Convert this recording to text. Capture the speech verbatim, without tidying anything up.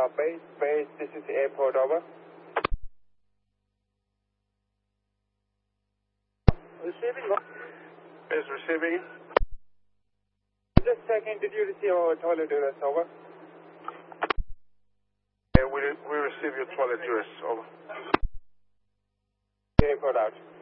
base, base, this is the airport, over. Receiving. Is receiving. Just checking, did you receive our toilet address, over? Yeah, we, we receive your toilet address, over. Airport out.